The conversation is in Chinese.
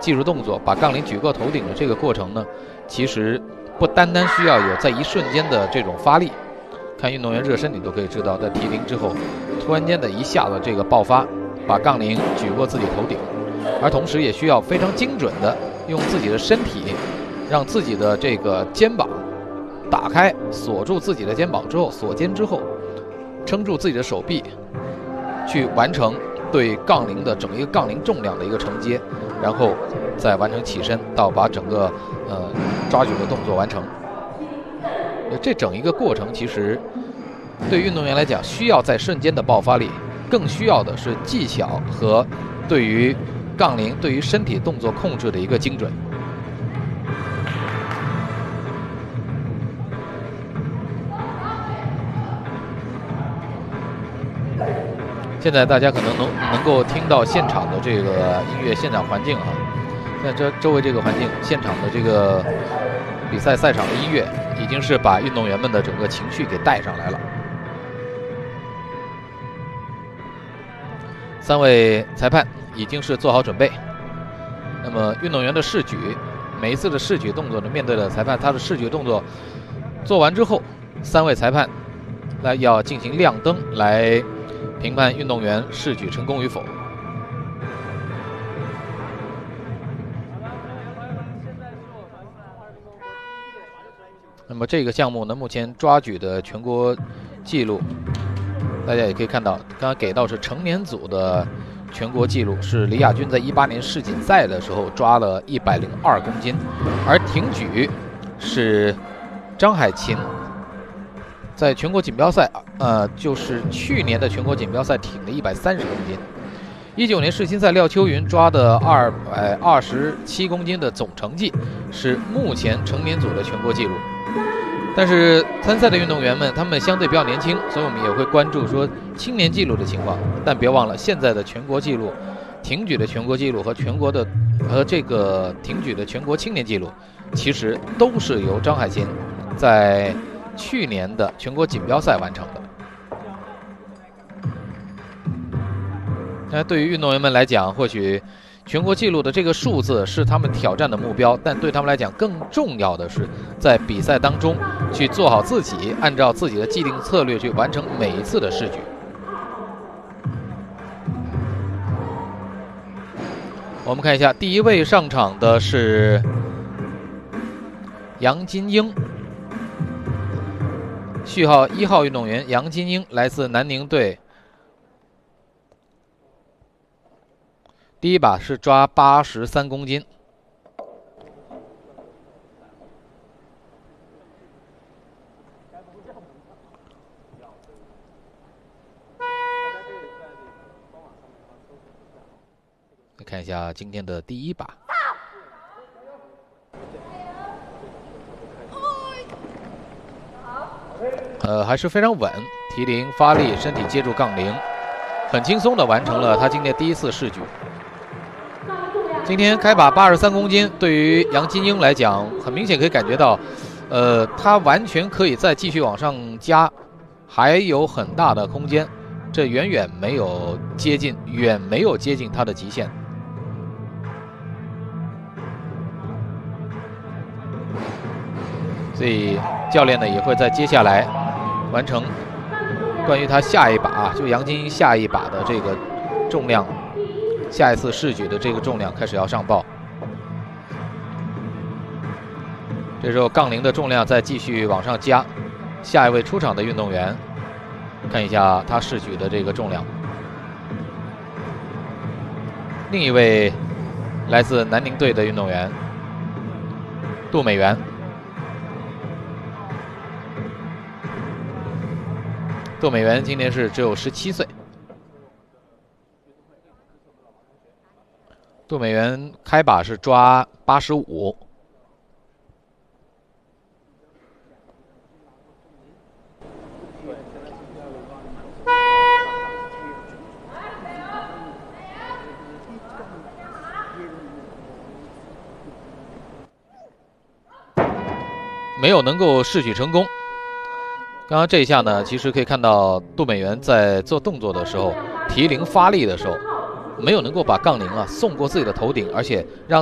技术动作，把杠铃举过头顶的这个过程呢，其实不单单需要有在一瞬间的这种发力，看运动员热身你都可以知道，在提铃之后，突然间的一下子这个爆发，把杠铃举过自己头顶，而同时也需要非常精准的用自己的身体，让自己的这个肩膀打开，锁住自己的肩膀之后，锁肩之后，撑住自己的手臂，去完成对杠铃的整个一个杠铃重量的一个承接，然后再完成起身到把整个抓举的动作完成。这整一个过程其实对运动员来讲，需要在瞬间的爆发力，更需要的是技巧和对于杠铃、对于身体动作控制的一个精准。现在大家可能能够听到现场的这个音乐现场环境啊，那这周围这个环境，现场的这个比赛赛场的音乐，已经是把运动员们的整个情绪给带上来了。3位裁判已经是做好准备，那么运动员的试举，每一次的试举动作呢，面对的裁判，他的试举动作做完之后，3位裁判要进行亮灯来评判运动员试举成功与否。那么这个项目呢，目前抓举的全国纪录，大家也可以看到，刚刚给到是成年组的全国纪录，是李亚军在18年世锦赛的时候抓了102公斤，而挺举是张海琴在全国锦标赛，就是去年的全国锦标赛挺了130公斤。19年世锦赛廖秋云抓的227公斤的总成绩是目前成年组的全国纪录。但是参赛的运动员们，他们相对比较年轻，所以我们也会关注说青年纪录的情况。但别忘了，现在的全国纪录，挺举的全国纪录和这个挺举的全国青年纪录，其实都是由张海琴在去年的全国锦标赛完成的。那对于运动员们来讲，或许全国纪录的这个数字是他们挑战的目标，但对他们来讲，更重要的是在比赛当中去做好自己，按照自己的既定策略去完成每一次的试举。我们看一下，第一位上场的是杨金英，序号1号运动员杨金英，来自南宁队。第一把是抓83公斤。来看一下今天的第一把。还是非常稳，提铃发力，身体接住杠铃，很轻松的完成了他今天第一次试举。今天开把83公斤，对于杨金英来讲，很明显可以感觉到，他完全可以再继续往上加，还有很大的空间，这远没有接近他的极限。所以教练呢也会在接下来完成关于他下一把，就杨金英下一把的这个重量。下一次试举的这个重量开始要上报，这时候杠铃的重量再继续往上加。下一位出场的运动员，看一下他试举的这个重量。另一位来自南宁队的运动员杜美元，杜美元今年是只有17岁。杜美元开把是抓85，没有能够试举成功。刚刚这一下呢，其实可以看到杜美元在做动作的时候，提铃发力的时候，没有能够把杠铃送过自己的头顶，而且让